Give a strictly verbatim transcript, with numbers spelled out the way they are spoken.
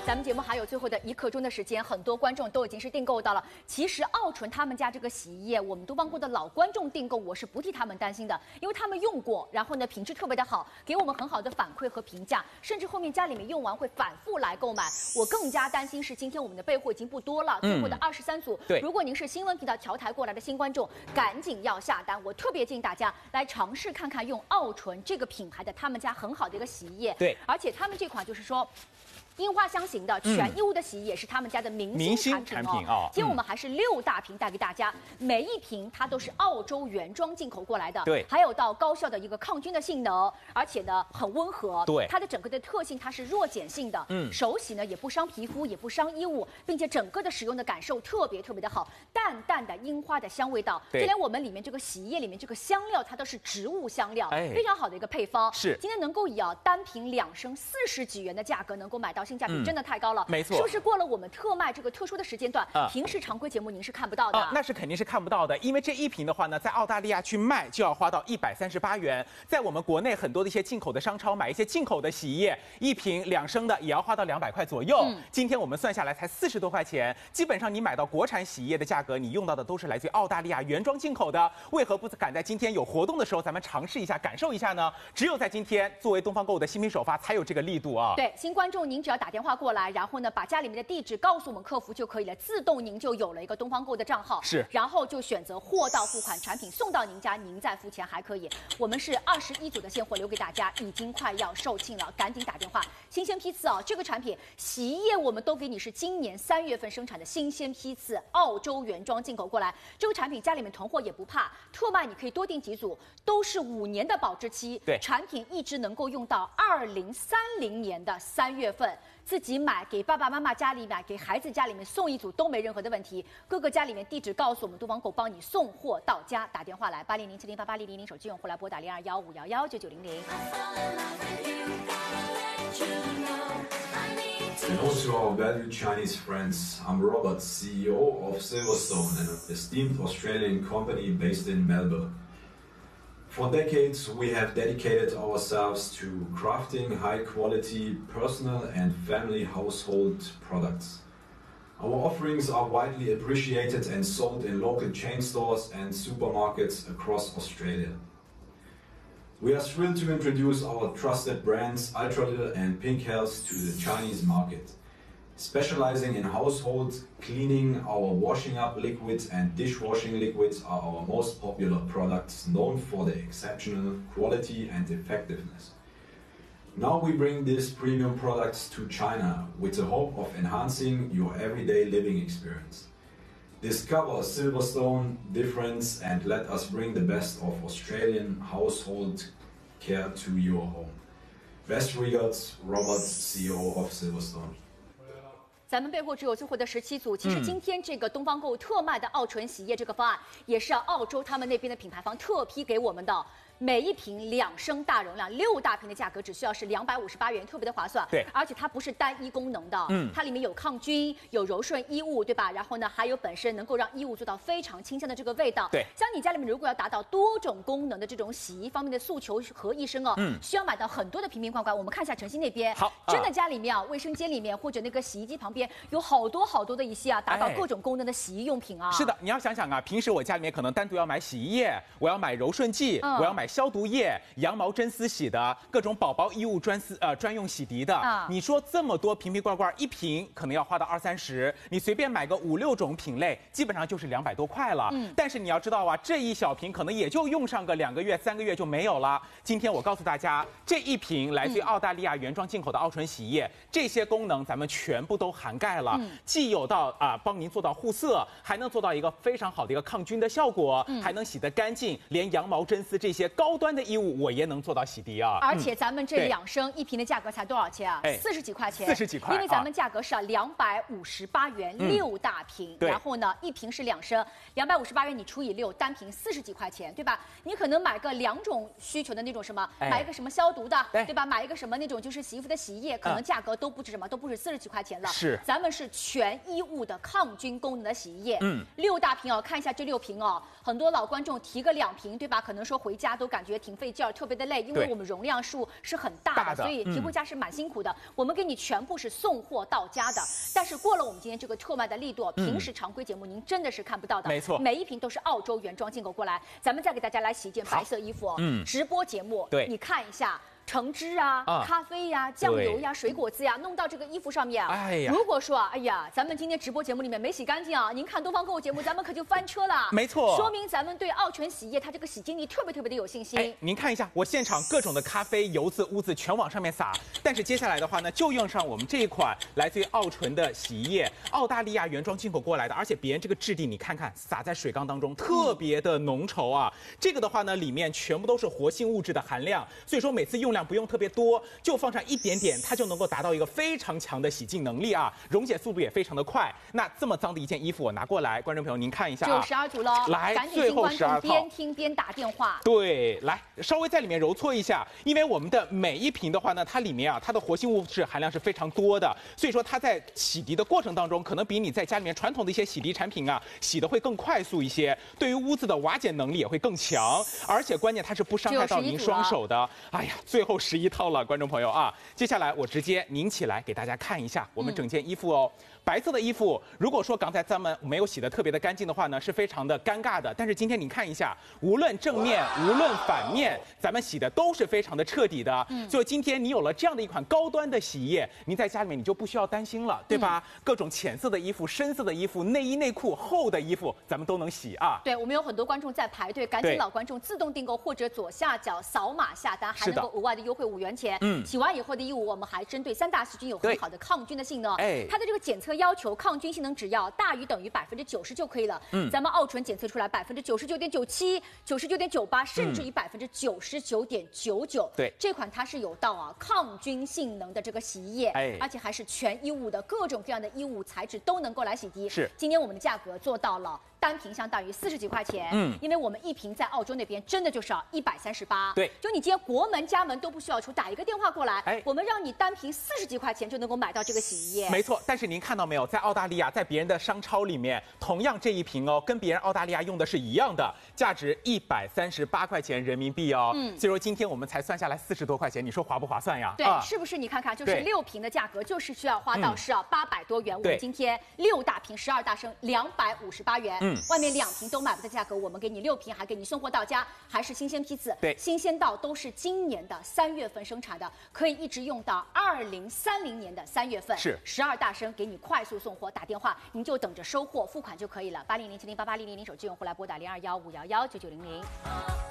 咱们节目还有最后的一刻钟的时间，很多观众都已经是订购到了。其实奥纯他们家这个洗衣液，我们东方购的老观众订购，我是不替他们担心的，因为他们用过，然后呢品质特别的好，给我们很好的反馈和评价，甚至后面家里面用完会反复来购买。我更加担心是今天我们的备货已经不多了，最后的二十三组。 对， 如果您是新闻频道调台过来的新观众，赶紧要下单。我特别建议大家来尝试看看用奥纯这个品牌的他们家很好的一个洗衣液。 对， 而且他们这款就是说。樱花香型的全衣物的洗衣也是他们家的明星产品哦。 明星产品哦今天我们还是六大瓶带给大家，每一瓶它都是澳洲原装进口过来的。 对， 还有到高效的一个抗菌的性能，而且呢很温和。 对， 它的整个的特性它是弱碱性的，嗯，手洗呢也不伤皮肤，也不伤衣物，并且整个的使用的感受特别特别的好，淡淡的樱花的香味道。就连我们里面这个洗衣液里面这个香料，它都是植物香料，哎，非常好的一个配方。 是， 今天能够以啊单瓶两升四十几元的价格能够买到，性价比真的太高。高了， 没错， 是不是过了我们特卖这个特殊的时间段， 啊、 平时常规节目您是看不到的、 啊？那是肯定是看不到的，因为这一瓶的话呢，在澳大利亚去卖就要花到一百三十八元，在我们国内很多的一些进口的商超买一些进口的洗衣液，一瓶两升的也要花到两百块左右。嗯、今天我们算下来才四十多块钱，基本上你买到国产洗衣液的价格，你用到的都是来自于澳大利亚原装进口的，为何不赶在今天有活动的时候，咱们尝试一下，感受一下呢？只有在今天，作为东方购物的新品首发，才有这个力度啊！ 对，新观众您只要打电话过来，然后呢把家里面的地址告诉我们客服就可以了，自动您就有了一个东方购的账号， 是， 然后就选择货到付款，产品送到您家，您再付钱还可以。我们是二十一组的现货留给大家，已经快要售罄了，赶紧打电话，新鲜批次哦。这个产品洗衣液我们都给你是今年三月份生产的新鲜批次，澳洲原装进口过来。这个产品家里面囤货也不怕，特卖你可以多订几组，都是五年的保质期， 对， 产品一直能够用到二零三零年的三月份。自己买，给爸爸妈妈家里买，给孩子家里面送一组都没任何的问题。各个家里面地址告诉我们，东方购帮你送货到家。打电话来八零零七零八八零零零，手机用户来拨打零二幺五幺幺九九零零。 Hello to our valued Chinese friends. I'm Robert, C E O of Silverstone, an esteemed Australian company based in Melbourne. For decades, we have dedicated ourselves to crafting high-quality personal and family household products. Our offerings are widely appreciated and sold in local chain stores and supermarkets across Australia. We are thrilled to introduce our trusted brands Ultralil and Pink Health to the Chinese market. Specializing in household cleaning, our washing up liquids and dishwashing liquids are our most popular products, known for their exceptional quality and effectiveness. Now we bring these premium products to China with the hope of enhancing your everyday living experience. Discover Silverstone difference and let us bring the best of Australian household care to your home. Best regards, Robert, C E O of Silverstone. 咱们备货只有最后的十七组。其实今天这个东方购特卖的澳纯洗衣液这个方案，也是澳洲他们那边的品牌方特批给我们的。每一瓶两升大容量，六大瓶的价格只需要是两百五十八元，特别的划算。 对， 而且它不是单一功能的，嗯，它里面有抗菌，有柔顺衣物，对吧？然后呢，还有本身能够让衣物做到非常清香的这个味道。 对， 像你家里面如果要达到多种功能的这种洗衣方面的诉求合一身哦，嗯，需要买到很多的瓶瓶罐罐。我们看一下晨曦那边， 好， 真的家里面啊，卫生间里面或者那个洗衣机旁边有好多好多的一些啊，达到各种功能的洗衣用品啊。 是的，你要想想啊，平时我家里面可能单独要买洗衣液，我要买柔顺剂，嗯、我要买消毒液。羊毛真丝洗的，各种宝宝衣物专丝呃专用洗涤的，啊、你说这么多瓶瓶罐罐，一瓶可能要花到二三十，你随便买个五六种品类，基本上就是两百多块了。嗯，但是你要知道啊，这一小瓶可能也就用上个两个月、三个月就没有了。今天我告诉大家，这一瓶来自于澳大利亚原装进口的澳纯洗衣液，这些功能咱们全部都涵盖了，嗯、既有到啊、呃、帮您做到护色，还能做到一个非常好的一个抗菌的效果，嗯、还能洗得干净，连羊毛真丝这些高端的衣物。我也能做到洗涤啊！ 而且咱们这两升一瓶的价格才多少钱啊？四十几块钱， 四十几块。 因为咱们价格是两百五十八元六大瓶，然后呢一瓶是两升，两百五十八元你除以六，单瓶四十几块钱，对吧？你可能买个两种需求的那种什么，买一个什么消毒的，对吧？买一个什么那种就是洗衣服的洗衣液，可能价格都不止什么，都不止四十几块钱了。 是， 咱们是全衣物的抗菌功能的洗衣液，嗯，六大瓶哦，看一下这六瓶哦，很多老观众提个两瓶，对吧？可能说回家都。 都感觉挺费劲儿，特别的累，因为我们容量数是很大的，大的所以提货价是蛮辛苦的。嗯、我们给你全部是送货到家的，但是过了我们今天这个特卖的力度，平时常规节目您真的是看不到的。 没错， 每一瓶都是澳洲原装进口过来。咱们再给大家来洗一件白色衣服，嗯，直播节目，对，你看一下。橙汁啊，啊咖啡呀、啊，酱油呀、水果汁呀，弄到这个衣服上面。哎呀，如果说啊，哎呀，咱们今天直播节目里面没洗干净啊，您看东方购物节目，咱们可就翻车了。 没错， 说明咱们对奥纯洗液它这个洗净力特别特别的有信心。哎， 您看一下，我现场各种的咖啡油渍污渍全往上面撒，但是接下来的话呢，就用上我们这一款来自于奥纯的洗衣液，澳大利亚原装进口过来的，而且别人这个质地你看看，撒在水缸当中特别的浓稠啊。嗯、这个的话呢，里面全部都是活性物质的含量，所以说每次用量不用特别多。就放上一点点，它就能够达到一个非常强的洗净能力啊，溶解速度也非常的快。那这么脏的一件衣服，我拿过来，观众朋友您看一下啊， 就十二组喽， 来， 赶紧听观众边听边打电话。 对，来稍微在里面揉搓一下，因为我们的每一瓶的话呢，它里面啊，它的活性物质含量是非常多的，所以说它在洗涤的过程当中，可能比你在家里面传统的一些洗涤产品啊，洗的会更快速一些，对于污渍的瓦解能力也会更强，而且关键它是不伤害到您双手的。哎呀，最后十一套了。观众朋友啊，接下来我直接拧起来给大家看一下我们整件衣服哦。嗯、白色的衣服，如果说刚才咱们没有洗得特别的干净的话呢，是非常的尴尬的。但是今天你看一下，无论正面无论反面，咱们洗的都是非常的彻底的。嗯，所以今天你有了这样的一款高端的洗衣液，您在家里面你就不需要担心了，对吧？嗯、各种浅色的衣服、深色的衣服、内衣内裤、厚的衣服，咱们都能洗啊。 对，我们有很多观众在排队，赶紧老观众自动订购或者左下角扫码下单，还能够额外的优惠五元钱。嗯，洗完以后的衣物，我们还针对三大细菌有很好的抗菌的性能。哎，它的这个检测要求，抗菌性能只要大于等于百分之九十就可以了。嗯，咱们奥纯检测出来百分之九十九点九七、九十九点九八，甚至于百分之九十九点九九。对，这款它是有到啊抗菌性能的这个洗衣液，哎，而且还是全衣物的各种各样的衣物材质都能够来洗涤。是，今天我们的价格做到了。单瓶相当于四十几块钱，嗯，因为我们一瓶在澳洲那边真的就是要一百三十八，对，就你今天国门家门都不需要出，打一个电话过来，哎，我们让你单瓶四十几块钱就能够买到这个洗衣液。 没错，但是您看到没有，在澳大利亚，在别人的商超里面，同样这一瓶哦，跟别人澳大利亚用的是一样的，价值一百三十八块钱人民币哦，嗯，所以说今天我们才算下来四十多块钱，你说划不划算呀？ 对，啊、是不是？你看看，就是六瓶的价格就是需要花到是要八百多元，嗯、我们今天六大瓶十二大升两百五十八元，嗯，外面两瓶。都买不到价格，我们给你六瓶，还给你送货到家，还是新鲜批次，对，新鲜到都是今年的三月份生产的，可以一直用到二零三零年的三月份。是十二大升，给你快速送货，打电话您就等着收货付款就可以了。八零零七零八八零零零手机用户来拨打零二幺五幺幺九九零零。